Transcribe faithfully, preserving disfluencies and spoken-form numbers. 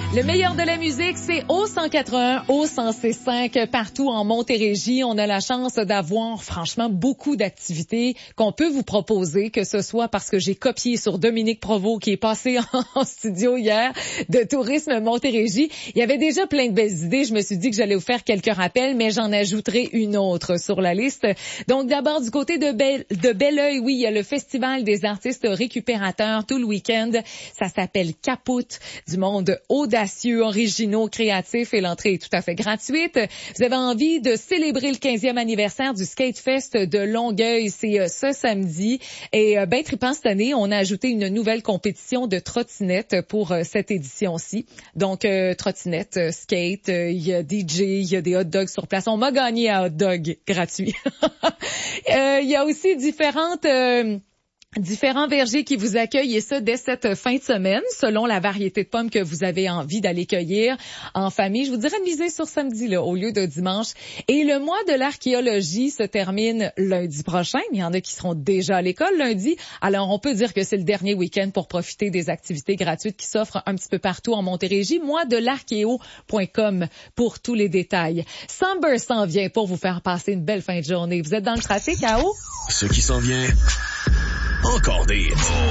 Le meilleur de la musique, c'est au cent quatre-vingt-un, au cent six cinq, partout en Montérégie. On a la chance d'avoir, franchement, beaucoup d'activités qu'on peut vous proposer, que ce soit parce que j'ai copié sur Dominique Provost, qui est passé en studio hier, de Tourisme Montérégie. Il y avait déjà plein de belles idées. Je me suis dit que j'allais vous faire quelques rappels, mais j'en ajouterai une autre sur la liste. Donc, d'abord, du côté de, Bel- de Belleuil, oui, il y a le Festival des artistes récupérateurs tout le week-end. Ça s'appelle Capoute, du monde audacieux, originaux, créatifs, et l'entrée est tout à fait gratuite. Vous avez envie de célébrer le quinzième anniversaire du Skate Fest de Longueuil, c'est euh, ce samedi. Et euh, ben trippant cette année, on a ajouté une nouvelle compétition de trottinettes pour euh, cette édition-ci. Donc, euh, trottinette, euh, skate, euh, il y a D J, il y a des hot dogs sur place. On m'a gagné un hot dog gratuit. euh, il y a aussi différentes... Euh, Différents vergers qui vous accueillent, et ça dès cette fin de semaine, selon la variété de pommes que vous avez envie d'aller cueillir en famille. Je vous dirais de miser sur samedi là, au lieu de dimanche. Et le mois de l'archéologie se termine lundi prochain. Il y en a qui seront déjà à l'école lundi. Alors, on peut dire que c'est le dernier week-end pour profiter des activités gratuites qui s'offrent un petit peu partout en Montérégie. Moi de l'archéo point com pour tous les détails. Summer s'en vient pour vous faire passer une belle fin de journée. Vous êtes dans le trafic à eau? Ce qui s'en vient... Encore des hits.